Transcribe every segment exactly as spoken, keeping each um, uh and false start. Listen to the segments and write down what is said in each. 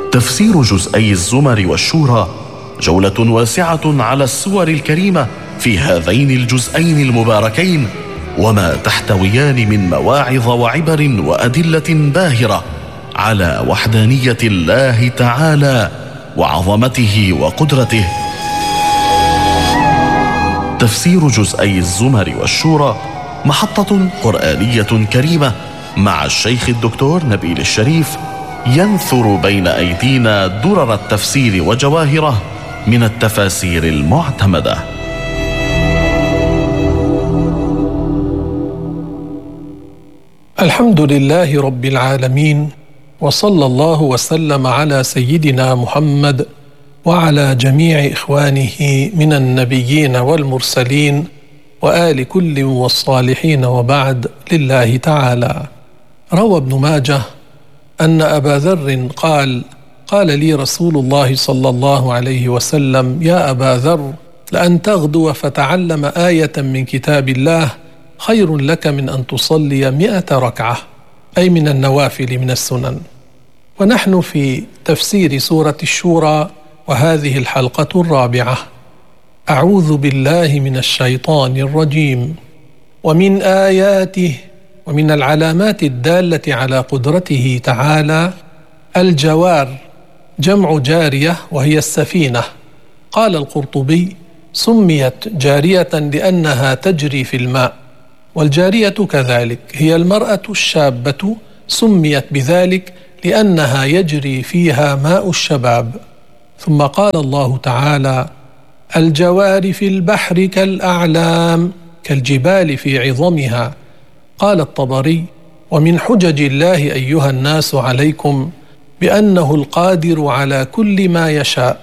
تفسير جزئي الزمر والشورى جولة واسعة على السور الكريمة في هذين الجزئين المباركين، وما تحتويان من مواعظ وعبر وأدلة باهرة على وحدانية الله تعالى وعظمته وقدرته. تفسير جزئي الزمر والشورى محطة قرآنية كريمة مع الشيخ الدكتور نبيل الشريف، ينثر بين أيدينا درر التفسير وجواهره من التفاسير المعتمدة. الحمد لله رب العالمين، وصلى الله وسلم على سيدنا محمد وعلى جميع إخوانه من النبيين والمرسلين وآل كل والصالحين، وبعد. لله تعالى. روى ابن ماجه أن أبا ذر قال: قال لي رسول الله صلى الله عليه وسلم: يا أبا ذر، لأن تغدو فتعلم آية من كتاب الله خير لك من أن تصلي مئة ركعة، أي من النوافل من السنن. ونحن في تفسير سورة الشورى، وهذه الحلقة الرابعة. أعوذ بالله من الشيطان الرجيم. ومن آياته، ومن العلامات الدالة على قدرته تعالى، الجوار، جمع جارية وهي السفينة. قال القرطبي: سميت جارية لأنها تجري في الماء، والجارية كذلك هي المرأة الشابة، سميت بذلك لأنها يجري فيها ماء الشباب. ثم قال الله تعالى: الجوار في البحر كالأعلام، كالجبال في عظمها. قال الطبري: ومن حجج الله أيها الناس عليكم بأنه القادر على كل ما يشاء،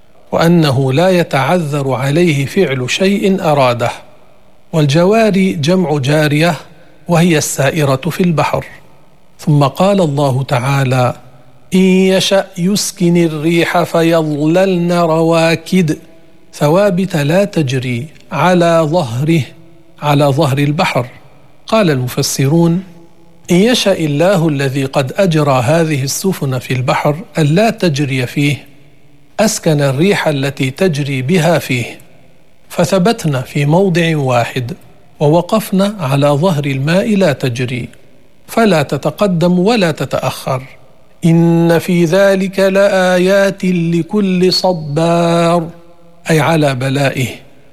وأنه لا يتعذر عليه فعل شيء أراده. والجواري جمع جارية وهي السائرة في البحر. ثم قال الله تعالى: إن يشأ يسكن الريح فيظللن رواكد، ثوابت لا تجري على ظهره، على ظهر البحر. قال المفسرون: إن يشأ الله الذي قد أجرى هذه السفن في البحر ألا تجري فيه، أسكن الريح التي تجري بها فيه، فثبتنا في موضع واحد، ووقفنا على ظهر الماء لا تجري، فلا تتقدم ولا تتأخر. إن في ذلك لآيات لكل صبار، أي على بلائه،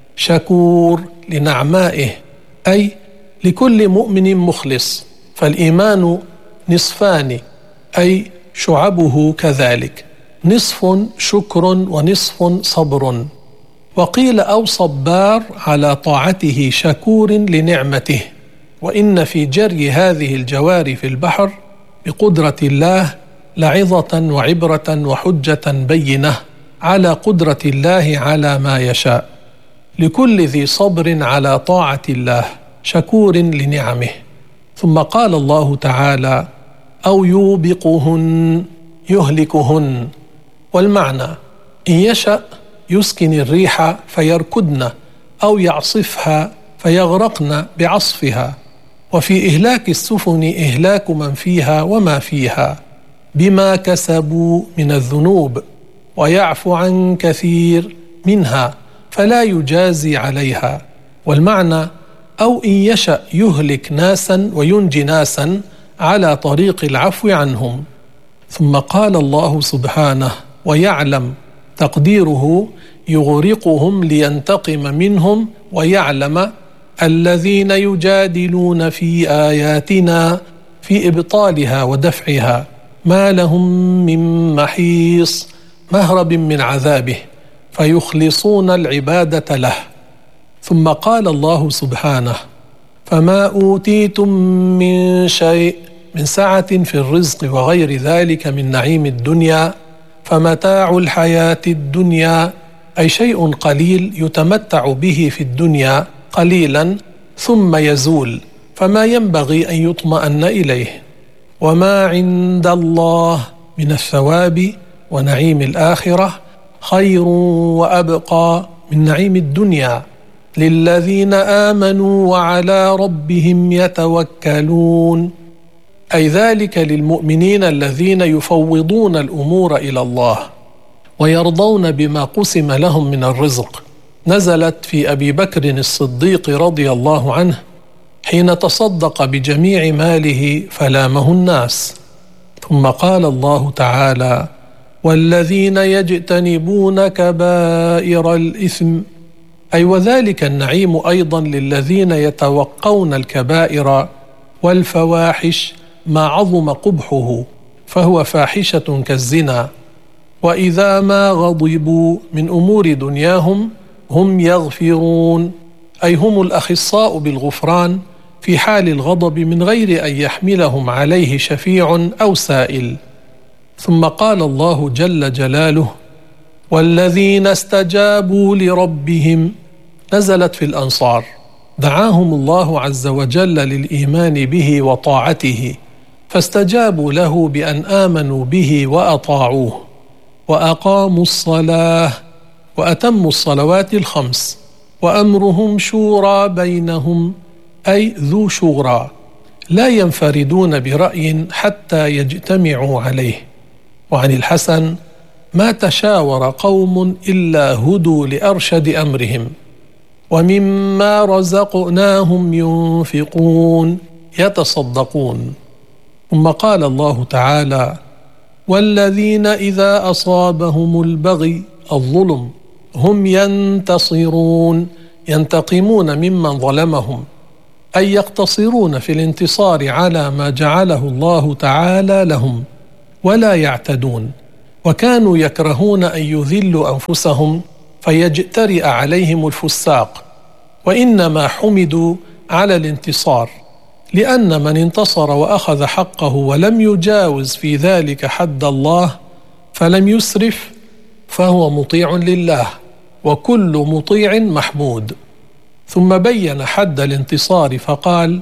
شكور لنعمائه، أي لكل مؤمن مخلص. فالإيمان نصفان، أي شعبه كذلك، نصف شكر ونصف صبر. وقيل أو صبار على طاعته شكور لنعمته. وإن في جري هذه الجوار في البحر بقدرة الله لعظة وعبرة وحجة بينة على قدرة الله على ما يشاء، لكل ذي صبر على طاعة الله شكور لنعمه. ثم قال الله تعالى: أو يوبقهن، يهلكهن. والمعنى: إن يشأ يسكن الريح فيركدن، أو يعصفها فيغرقن بعصفها. وفي إهلاك السفن إهلاك من فيها وما فيها بما كسبوا من الذنوب، ويعفو عن كثير منها فلا يجازي عليها. والمعنى: أو إن يشأ يهلك ناسا وينجي ناسا على طريق العفو عنهم. ثم قال الله سبحانه: ويعلم، تقديره يغرقهم لينتقم منهم، ويعلم الذين يجادلون في آياتنا في إبطالها ودفعها ما لهم من محيص، مهرب من عذابه، فيخلصون العبادة له. ثم قال الله سبحانه: فما أوتيتم من شيء من سعة في الرزق وغير ذلك من نعيم الدنيا فمتاع الحياة الدنيا، أي شيء قليل يتمتع به في الدنيا قليلا ثم يزول، فما ينبغي أن يطمئن إليه. وما عند الله من الثواب ونعيم الآخرة خير وأبقى من نعيم الدنيا للذين آمنوا وعلى ربهم يتوكلون، أي ذلك للمؤمنين الذين يفوضون الأمور إلى الله ويرضون بما قسم لهم من الرزق. نزلت في أبي بكر الصديق رضي الله عنه حين تصدق بجميع ماله فلامه الناس. ثم قال الله تعالى: والذين يجتنبون كبائر الإثم، أي وذلك النعيم أيضا للذين يتوقون الكبائر والفواحش ما عظم قبحه، فهو فاحشة كالزنا. وإذا ما غضبوا من أمور دنياهم هم يغفرون، أي هم الأخصاء بالغفران في حال الغضب من غير أن يحملهم عليه شفيع أو سائل. ثم قال الله جل جلاله: والذين استجابوا لربهم، نزلت في الأنصار، دعاهم الله عز وجل للإيمان به وطاعته، فاستجابوا له بأن آمنوا به وأطاعوه وأقاموا الصلاة وأتموا الصلوات الخمس، وأمرهم شورى بينهم، أي ذو شورى، لا ينفردون برأي حتى يجتمعوا عليه. وعن الحسن: ما تشاور قوم إلا هدوا لأرشد أمرهم، ومما رزقناهم ينفقون، يتصدقون. ثم قال الله تعالى: والذين إذا أصابهم البغي، الظلم، هم ينتصرون، ينتقمون ممن ظلمهم، أي يقتصرون في الانتصار على ما جعله الله تعالى لهم ولا يعتدون. وكانوا يكرهون أن يذلوا أنفسهم فيجترئ عليهم الفساق، وإنما حمدوا على الانتصار، لأن من انتصر وأخذ حقه ولم يجاوز في ذلك حد الله فلم يسرف فهو مطيع لله، وكل مطيع محمود. ثم بين حد الانتصار فقال: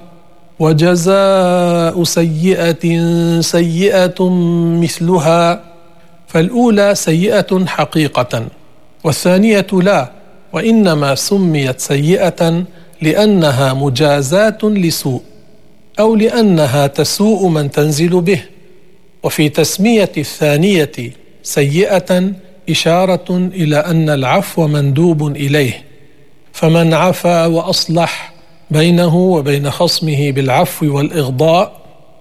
وجزاء سيئة سيئة مثلها، فالأولى سيئة حقيقة، والثانية لا، وإنما سميت سيئة لأنها مجازاة لسوء، أو لأنها تسوء من تنزل به. وفي تسمية الثانية سيئة إشارة إلى أن العفو مندوب إليه، فمن عفا وأصلح بينه وبين خصمه بالعفو والإغضاء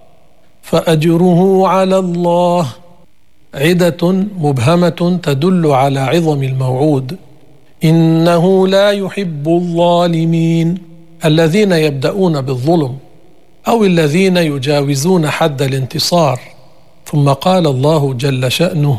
فأجره على الله. عدة مبهمة تدل على عظم الموعود: إنه لا يحب الظالمين، الذين يبدأون بالظلم أو الذين يجاوزون حد الانتصار. ثم قال الله جل شأنه: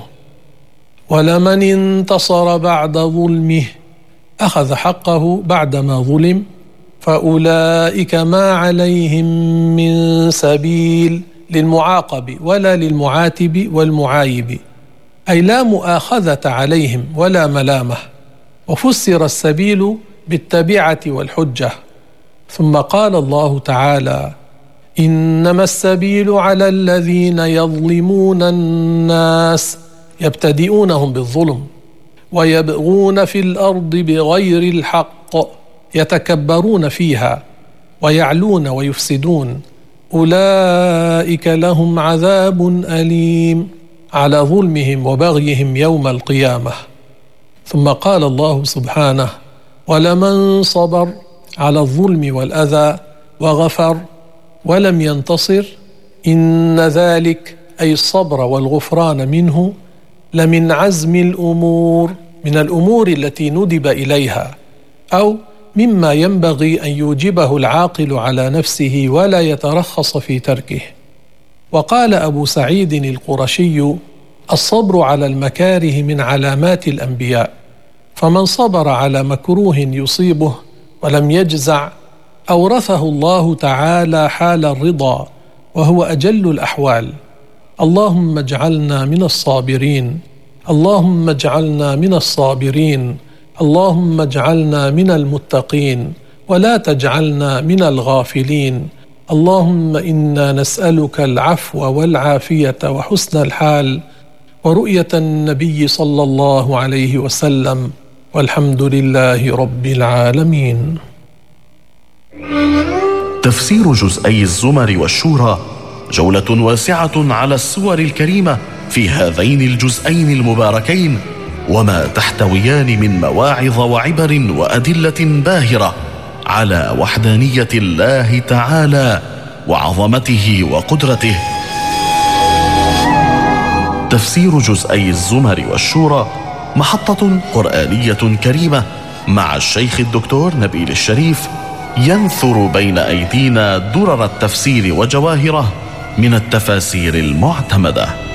ولمن انتصر بعد ظلمه، أخذ حقه بعدما ظلم، فأولئك ما عليهم من سبيل، للمعاقب ولا للمعاتب والمعايب، أي لا مؤاخذة عليهم ولا ملامة. وفسر السبيل بالتبعة والحجة. ثم قال الله تعالى: إنما السبيل على الذين يظلمون الناس، يبتدئونهم بالظلم، ويبغون في الأرض بغير الحق، يتكبرون فيها ويعلون ويفسدون، أولئك لهم عذاب أليم، على ظلمهم وبغيهم يوم القيامة. ثم قال الله سبحانه: ولمن صبر على الظلم والأذى وغفر ولم ينتصر، إن ذلك، أي الصبر والغفران منه، لمن عزم الأمور، من الأمور التي ندب إليها، أو مما ينبغي أن يوجبه العاقل على نفسه ولا يترخص في تركه. وقال أبو سعيد القرشي: الصبر على المكاره من علامات الأنبياء، فمن صبر على مكروه يصيبه ولم يجزع أورثه الله تعالى حال الرضا، وهو أجل الأحوال. اللهم اجعلنا من الصابرين، اللهم اجعلنا من الصابرين، اللهم اجعلنا من المتقين، ولا تجعلنا من الغافلين. اللهم إنا نسألك العفو والعافية وحسن الحال ورؤية النبي صلى الله عليه وسلم، والحمد لله رب العالمين. تفسير جزئي الزمر والشورى جولة واسعة على السور الكريمة في هذين الجزئين المباركين، وما تحتويان من مواعظ وعبر وأدلة باهرة على وحدانية الله تعالى وعظمته وقدرته. تفسير جزئي الزمر والشورى محطة قرآنية كريمة مع الشيخ الدكتور نبيل الشريف، ينثر بين أيدينا درر التفسير وجواهره من التفاسير المعتمدة.